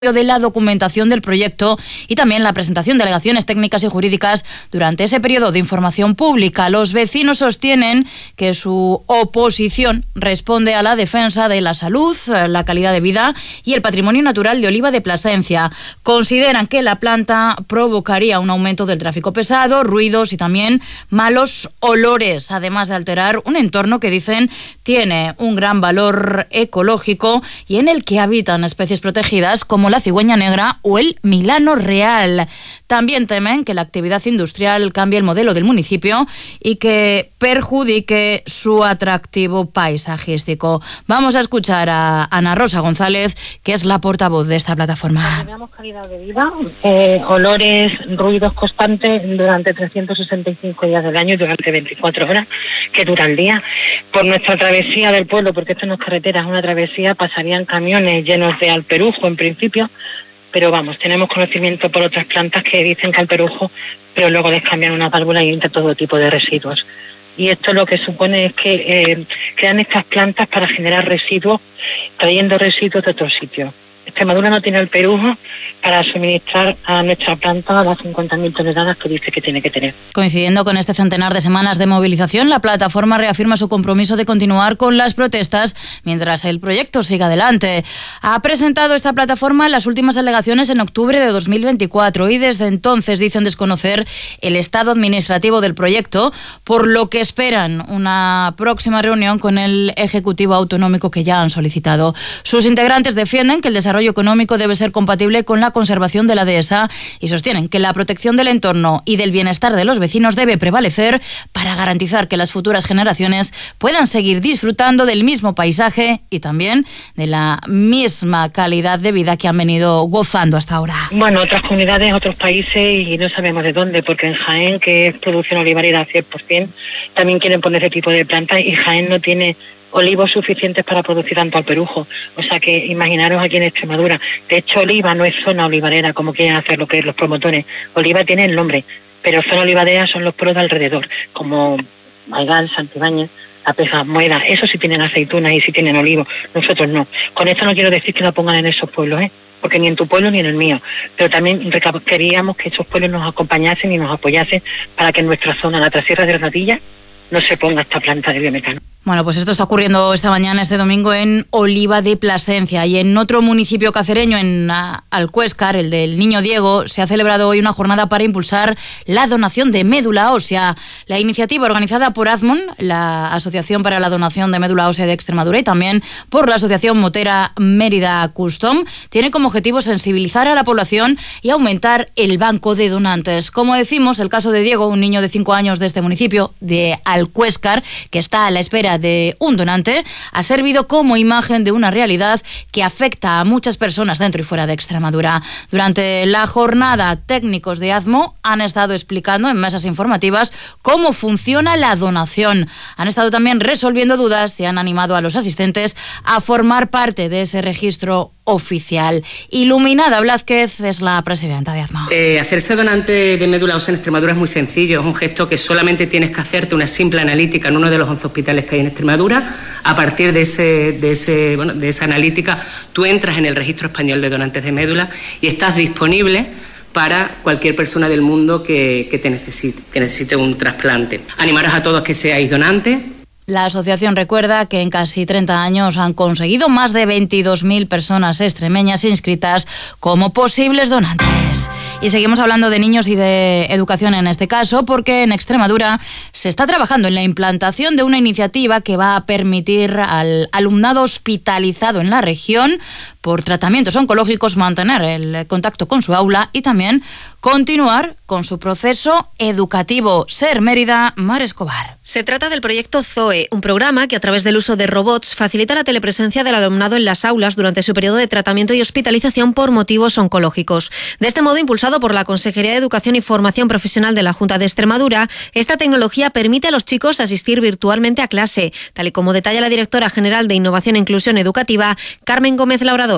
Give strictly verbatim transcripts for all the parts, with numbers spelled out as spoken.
de la documentación del proyecto y también la presentación de alegaciones técnicas y jurídicas durante ese periodo de información pública. Los vecinos sostienen que su oposición responde a la defensa de la salud, la calidad de vida y el patrimonio natural de Oliva de Plasencia. Consideran que la planta provocaría un aumento del tráfico pesado, ruidos y también malos olores, además de alterar un entorno que dicen tiene un gran valor ecológico y en el que habitan especies protegidas como la cigüeña negra o el milano real. También temen que la actividad industrial cambie el modelo del municipio y que perjudique su atractivo paisajístico. Vamos a escuchar a Ana Rosa González, que es la portavoz de esta plataforma. Tenemos calidad de vida, eh, olores, ruidos constantes durante trescientos sesenta y cinco días del año, durante veinticuatro horas que dura el día. Por nuestra travesía del pueblo, porque esto no es carretera, es una travesía, pasarían camiones llenos de alperujo en principio, pero vamos, tenemos conocimiento por otras plantas que dicen que alperujo, pero luego les cambian una válvula y entra todo tipo de residuos. Y esto lo que supone es que eh, crean estas plantas para generar residuos, trayendo residuos de otros sitios. Extremadura no tiene alperujo para suministrar a nuestra planta las cincuenta mil toneladas que dice que tiene que tener. Coincidiendo con este centenar de semanas de movilización, la plataforma reafirma su compromiso de continuar con las protestas mientras el proyecto siga adelante. Ha presentado esta plataforma las últimas alegaciones en octubre de dos mil veinticuatro y desde entonces dicen desconocer el estado administrativo del proyecto, por lo que esperan una próxima reunión con el Ejecutivo Autonómico que ya han solicitado. Sus integrantes defienden que el desarrollo económico debe ser compatible con la conservación de la dehesa y sostienen que la protección del entorno y del bienestar de los vecinos debe prevalecer para garantizar que las futuras generaciones puedan seguir disfrutando del mismo paisaje y también de la misma calidad de vida que han venido gozando hasta ahora. Bueno, otras comunidades, otros países y no sabemos de dónde, porque en Jaén, que es producción olivarera al cien por ciento, también quieren poner ese tipo de plantas y Jaén no tiene olivos suficientes para producir tanto alperujo. O sea que imaginaros aquí en Extremadura. De hecho, Oliva no es zona olivarera como quieren hacer lo que es los promotores. Oliva tiene el nombre, pero zona olivadera son los pueblos de alrededor, como Maigal, Santibáñez, La Peja, Moeda. Esos sí tienen aceitunas y sí tienen olivos, nosotros no. Con esto no quiero decir que lo pongan en esos pueblos, ¿eh? Porque ni en tu pueblo ni en el mío. Pero también queríamos que esos pueblos nos acompañasen y nos apoyasen para que en nuestra zona, la Trasierra de Ratilla, no se ponga esta planta de biometano. Bueno, pues esto está ocurriendo esta mañana, este domingo, en Oliva de Plasencia. Y en otro municipio cacereño, en uh, Alcuéscar, el del Niño Diego, se ha celebrado hoy una jornada para impulsar la donación de médula ósea. La iniciativa, organizada por AZMON, la Asociación para la Donación de Médula Ósea de Extremadura, y también por la Asociación Motera Mérida Custom, tiene como objetivo sensibilizar a la población y aumentar el banco de donantes. Como decimos, el caso de Diego, un niño de cinco años de este municipio, de Alcuéscar, que está a la espera de un donante, ha servido como imagen de una realidad que afecta a muchas personas dentro y fuera de Extremadura. Durante la jornada, técnicos de AZMO han estado explicando en mesas informativas cómo funciona la donación. Han estado también resolviendo dudas y han animado a los asistentes a formar parte de ese registro oficial. Iluminada Blázquez es la presidenta de AZMO. Eh, hacerse donante de médula ósea en Extremadura es muy sencillo, es un gesto que solamente tienes que hacerte una simple analítica en uno de los once hospitales que hay en Extremadura. A partir de, ese, de, ese, bueno, de esa analítica, tú entras en el registro español de donantes de médula y estás disponible para cualquier persona del mundo que, que te necesite, que necesite un trasplante. Animaros a todos que seáis donantes. La asociación recuerda que en casi treinta años han conseguido más de veintidós mil personas extremeñas inscritas como posibles donantes. Y seguimos hablando de niños y de educación en este caso, porque en Extremadura se está trabajando en la implantación de una iniciativa que va a permitir al alumnado hospitalizado en la región por tratamientos oncológicos mantener el contacto con su aula y también continuar con su proceso educativo. Ser Mérida, Mar Escobar. Se trata del proyecto ZOE, un programa que a través del uso de robots facilita la telepresencia del alumnado en las aulas durante su periodo de tratamiento y hospitalización por motivos oncológicos. De este modo, impulsado por la Consejería de Educación y Formación Profesional de la Junta de Extremadura, esta tecnología permite a los chicos asistir virtualmente a clase, tal y como detalla la directora general de Innovación e Inclusión Educativa, Carmen Gómez Labrador.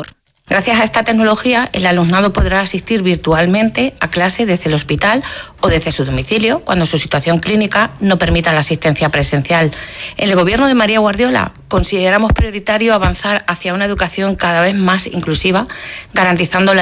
Gracias a esta tecnología, el alumnado podrá asistir virtualmente a clase desde el hospital o desde su domicilio, cuando su situación clínica no permita la asistencia presencial. En el Gobierno de María Guardiola consideramos prioritario avanzar hacia una educación cada vez más inclusiva, garantizando la